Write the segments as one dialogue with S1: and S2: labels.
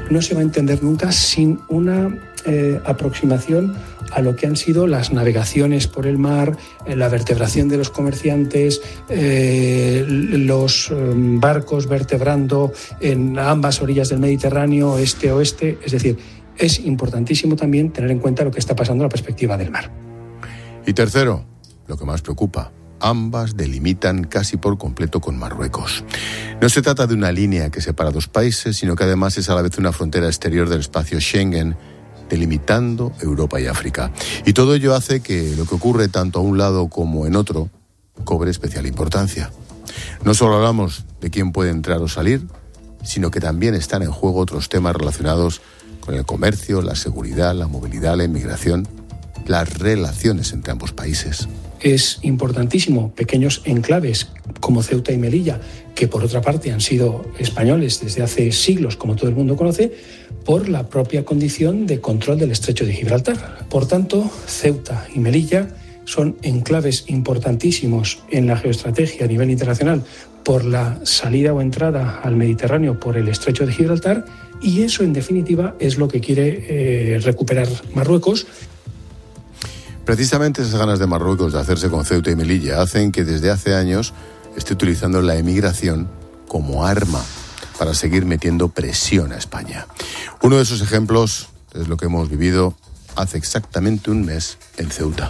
S1: no se va a entender nunca sin una aproximación a lo que han sido las navegaciones por el mar, la vertebración de los comerciantes, los barcos vertebrando en ambas orillas del Mediterráneo, este-oeste. Es decir, es importantísimo también tener en cuenta lo que está pasando en la perspectiva del mar.
S2: Y tercero, lo que más preocupa, ambas delimitan casi por completo con Marruecos. No se trata de una línea que separa dos países, sino que además es a la vez una frontera exterior del espacio Schengen, delimitando Europa y África. Y todo ello hace que lo que ocurre tanto a un lado como en otro cobre especial importancia. No solo hablamos de quién puede entrar o salir, sino que también están en juego otros temas relacionados con el comercio, la seguridad, la movilidad, la inmigración, las relaciones entre ambos países.
S1: Es importantísimo pequeños enclaves como Ceuta y Melilla, que por otra parte han sido españoles desde hace siglos, como todo el mundo conoce, por la propia condición de control del Estrecho de Gibraltar. Por tanto, Ceuta y Melilla son enclaves importantísimos en la geoestrategia a nivel internacional por la salida o entrada al Mediterráneo por el Estrecho de Gibraltar, y eso en definitiva es lo que quiere recuperar Marruecos.
S2: Precisamente esas ganas de Marruecos de hacerse con Ceuta y Melilla hacen que desde hace años esté utilizando la emigración como arma para seguir metiendo presión a España. Uno de esos ejemplos es lo que hemos vivido hace exactamente un mes en Ceuta.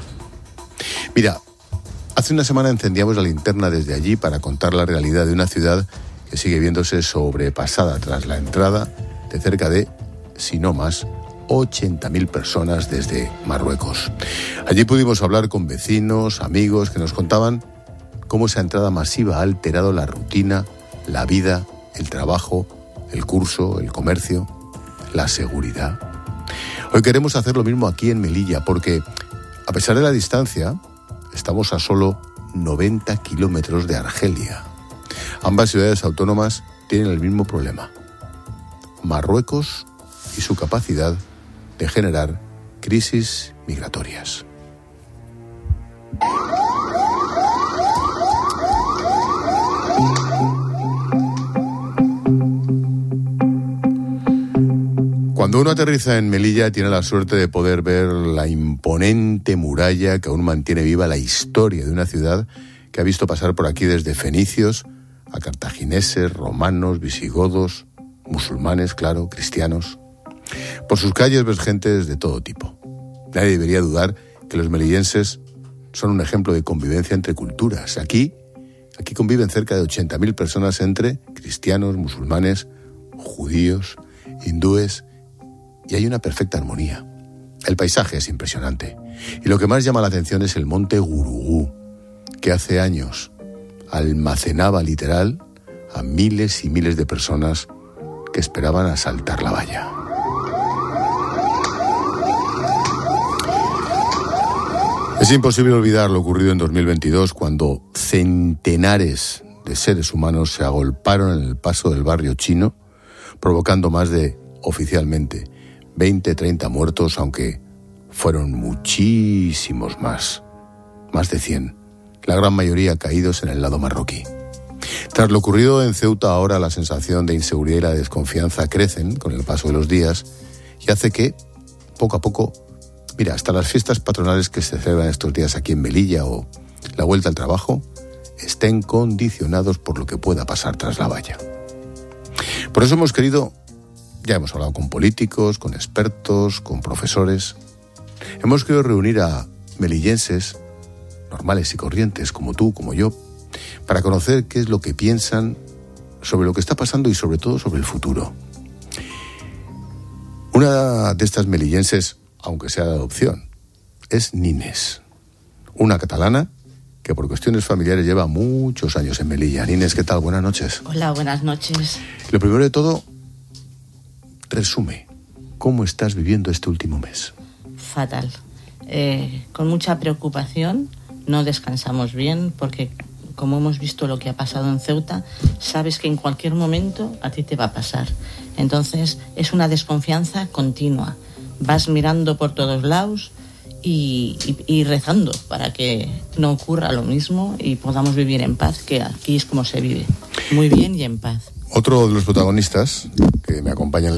S2: Mira, hace una semana encendíamos la linterna desde allí para contar la realidad de una ciudad que sigue viéndose sobrepasada tras la entrada de cerca de, si no más, 80.000 personas desde Marruecos. Allí pudimos hablar con vecinos, amigos que nos contaban cómo esa entrada masiva ha alterado la rutina, la vida, el trabajo, el curso, el comercio, la seguridad. Hoy queremos hacer lo mismo aquí en Melilla porque, a pesar de la distancia, estamos a solo 90 kilómetros de Argelia. Ambas ciudades autónomas tienen el mismo problema: Marruecos y su capacidad de generar crisis migratorias. Cuando uno aterriza en Melilla tiene la suerte de poder ver la imponente muralla que aún mantiene viva la historia de una ciudad que ha visto pasar por aquí desde fenicios a cartagineses, romanos, visigodos, musulmanes, claro, cristianos. Por sus calles ves gentes de todo tipo. Nadie debería dudar que los melillenses son un ejemplo de convivencia entre culturas. Aquí conviven cerca de 80.000 personas entre cristianos, musulmanes, judíos, hindúes, y hay una perfecta armonía. El paisaje es impresionante. Y lo que más llama la atención es el monte Gurugú, que hace años almacenaba literal a miles y miles de personas que esperaban a saltar la valla. Es imposible olvidar lo ocurrido en 2022 cuando centenares de seres humanos se agolparon en el paso del barrio chino, provocando más de, oficialmente, 20-30 muertos, aunque fueron muchísimos más de 100, la gran mayoría caídos en el lado marroquí. Tras lo ocurrido en Ceuta, ahora la sensación de inseguridad y la desconfianza crecen con el paso de los días y hace que, poco a poco, mira, hasta las fiestas patronales que se celebran estos días aquí en Melilla o la vuelta al trabajo estén condicionados por lo que pueda pasar tras la valla. Por eso ya hemos hablado con políticos, con expertos, con profesores. Hemos querido reunir a melillenses normales y corrientes, como tú, como yo, para conocer qué es lo que piensan sobre lo que está pasando y sobre todo sobre el futuro. Una de estas melillenses, aunque sea de adopción, es Nines, una catalana que por cuestiones familiares lleva muchos años en Melilla. Nines, ¿qué tal? Buenas noches.
S3: Hola, buenas noches.
S2: Lo primero de todo, resume, ¿cómo estás viviendo este último mes?
S3: Fatal. Con mucha preocupación, no descansamos bien porque, como hemos visto lo que ha pasado en Ceuta, sabes que en cualquier momento a ti te va a pasar. Entonces es una desconfianza continua. Vas mirando por todos lados y rezando para que no ocurra lo mismo y podamos vivir en paz, que aquí es como se vive, muy bien y en paz.
S2: Otro de los protagonistas que me acompaña en